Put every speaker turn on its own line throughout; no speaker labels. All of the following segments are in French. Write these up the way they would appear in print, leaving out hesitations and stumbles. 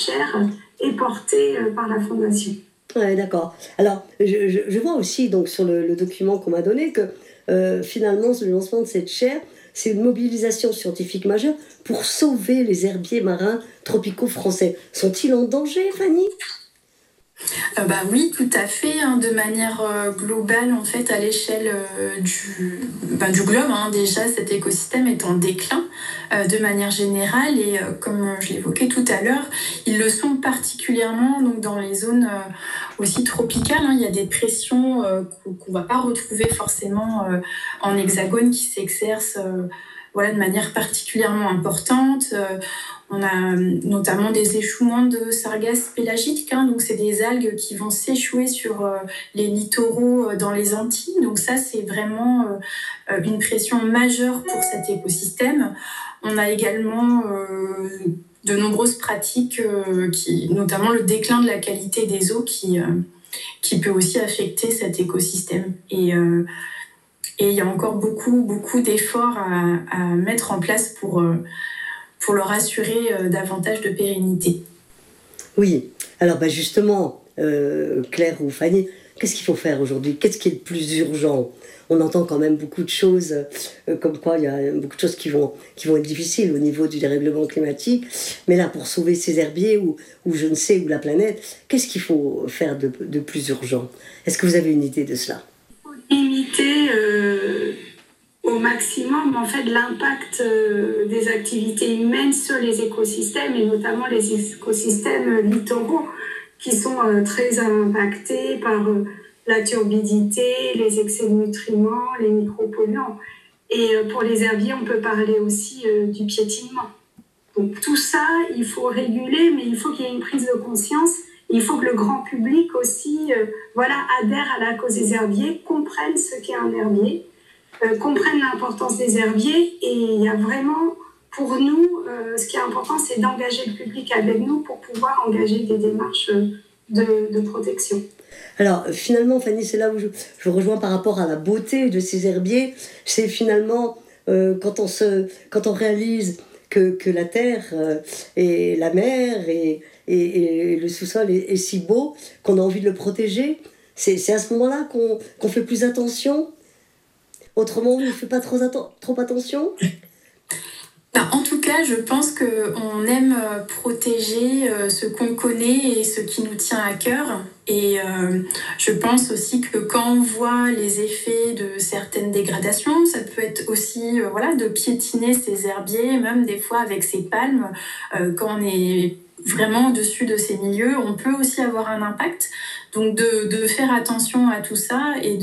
chaire est portée par la Fondation.
Ouais, d'accord. Alors, je vois aussi donc, sur le document qu'on m'a donné que finalement, le lancement de cette chaire, c'est une mobilisation scientifique majeure pour sauver les herbiers marins tropicaux français. Sont-ils en danger, Fanny ?
Oui, tout à fait, hein, de manière globale, en fait, à l'échelle du globe. Déjà, cet écosystème est en déclin de manière générale et comme je l'évoquais tout à l'heure, ils le sont particulièrement donc, dans les zones aussi tropicales. Il y a des pressions qu'on ne va pas retrouver forcément en hexagone qui s'exercent de manière particulièrement importante. On a notamment des échouements de sargasses pélagiques, donc c'est des algues qui vont s'échouer sur les littoraux dans les Antilles. Donc ça, c'est vraiment une pression majeure pour cet écosystème. On a également de nombreuses pratiques, notamment le déclin de la qualité des eaux qui peut aussi affecter cet écosystème. Et il y a encore beaucoup d'efforts à mettre en place pour leur assurer davantage de pérennité.
Oui, alors justement, Claire ou Fanny, qu'est-ce qu'il faut faire aujourd'hui ? Qu'est-ce qui est le plus urgent ? On entend quand même beaucoup de choses, comme quoi il y a beaucoup de choses qui vont être difficiles au niveau du dérèglement climatique. Mais là, pour sauver ces herbiers ou je ne sais, ou la planète, qu'est-ce qu'il faut faire de plus urgent ? Est-ce que vous avez une idée de cela ?
Il faut limiter au maximum l'impact des activités humaines sur les écosystèmes et notamment les écosystèmes littoraux qui sont très impactés par la turbidité, les excès de nutriments, les micropolluants. Et pour les herbiers, on peut parler aussi du piétinement. Donc tout ça, il faut réguler, mais il faut qu'il y ait une prise de conscience. Il faut que le grand public aussi adhère à la cause des herbiers, comprenne ce qu'est un herbier, comprennent l'importance des herbiers et il y a vraiment, pour nous, ce qui est important, c'est d'engager le public avec nous pour pouvoir engager des démarches de protection.
Alors finalement, Fanny, c'est là où je rejoins par rapport à la beauté de ces herbiers. C'est finalement quand on réalise que la terre et la mer et le sous-sol est si beau qu'on a envie de le protéger. C'est à ce moment-là qu'on fait plus attention. Autrement, on ne fait pas trop attention.
En tout cas, je pense qu'on aime protéger ce qu'on connaît et ce qui nous tient à cœur. Et je pense aussi que quand on voit les effets de certaines dégradations, ça peut être aussi de piétiner ces herbiers, même des fois avec ces palmes. Quand on est vraiment au-dessus de ces milieux, on peut aussi avoir un impact. Donc de faire attention à tout ça et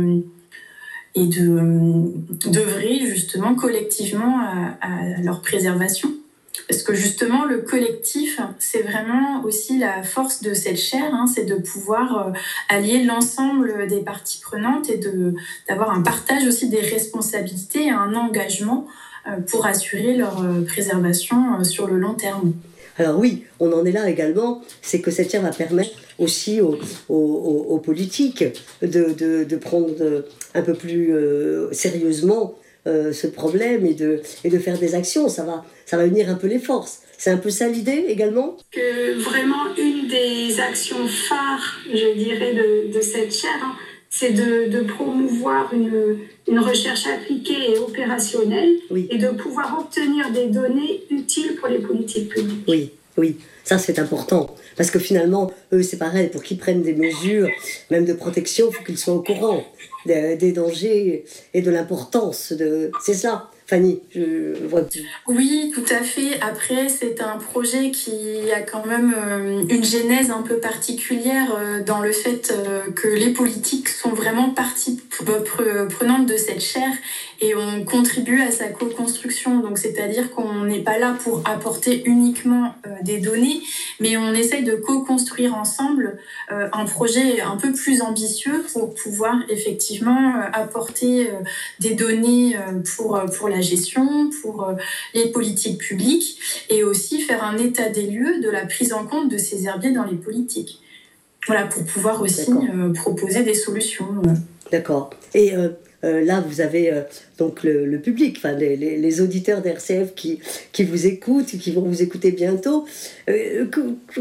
d'œuvrer justement collectivement à leur préservation. Parce que justement, le collectif, c'est vraiment aussi la force de cette chaire, c'est de pouvoir allier l'ensemble des parties prenantes et d'avoir un partage aussi des responsabilités et un engagement pour assurer leur préservation sur le long terme.
Alors oui, on en est là également, c'est que cette chaire va permettre aussi aux politiques de prendre un peu plus sérieusement ce problème et de faire des actions. Ça va unir un peu les forces. C'est un peu ça l'idée également ?
Que vraiment une des actions phares, je dirais, de cette chaire, c'est de promouvoir une recherche appliquée et opérationnelle et de pouvoir obtenir des données utiles pour les politiques publiques.
Oui, ça c'est important. Parce que finalement, eux c'est pareil, pour qu'ils prennent des mesures, même de protection, il faut qu'ils soient au courant des dangers et de l'importance de... C'est ça, Fanny, je vois.
Oui, tout à fait. Après, c'est un projet qui a quand même une genèse un peu particulière dans le fait que les politiques sont vraiment partie prenante de cette chaire et on contribue à sa co-construction. Donc, c'est-à-dire qu'on n'est pas là pour apporter uniquement des données, mais on essaye de co-construire ensemble un projet un peu plus ambitieux pour pouvoir effectivement apporter des données pour la gestion, pour les politiques publiques et aussi faire un état des lieux de la prise en compte de ces herbiers dans les politiques. Voilà, pour pouvoir aussi proposer des solutions.
D'accord. Et là, vous avez donc le public, les auditeurs d'RCF qui vous écoutent, qui vont vous écouter bientôt.